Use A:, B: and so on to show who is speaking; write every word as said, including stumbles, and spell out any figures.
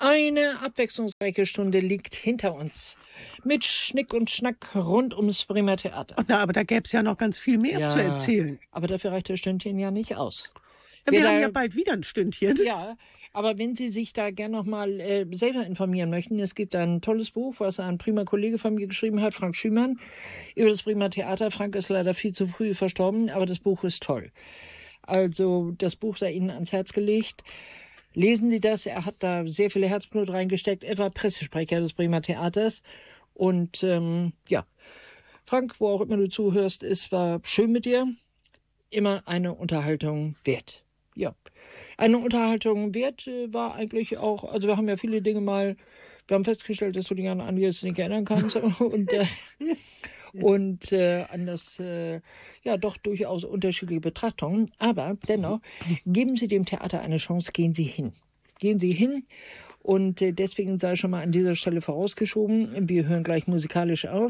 A: Eine abwechslungsreiche Stunde liegt hinter uns. Mit Schnick und Schnack rund ums Bremer Theater.
B: Oh, na, aber da gäbe es ja noch ganz viel mehr
A: Ja,
B: zu erzählen.
A: aber dafür reicht das Stündchen ja nicht aus.
B: Ja, wir
A: Wer
B: haben
A: da-
B: ja bald wieder ein Stündchen.
A: Ja, aber wenn Sie sich da gerne noch mal äh, selber informieren möchten, es gibt ein tolles Buch, was ein prima Kollege von mir geschrieben hat, Frank Schümann, über das Bremer Theater. Frank ist leider viel zu früh verstorben, aber das Buch ist toll. Also das Buch sei Ihnen ans Herz gelegt. Lesen Sie das, er hat da sehr viel Herzblut reingesteckt. Er war Pressesprecher des Bremer Theaters. Und ähm, ja, Frank, wo auch immer du zuhörst, es war schön mit dir. Immer eine Unterhaltung wert. Ja, eine Unterhaltung wert äh, war eigentlich auch, also wir haben ja viele Dinge mal, wir haben festgestellt, dass du dich an Andi nicht erinnern kannst und, äh, und äh, an das, äh, ja, doch durchaus unterschiedliche Betrachtungen. Aber dennoch, geben Sie dem Theater eine Chance, gehen Sie hin. Gehen Sie hin. Und äh, deswegen sei schon mal an dieser Stelle vorausgeschoben, wir hören gleich musikalisch auf.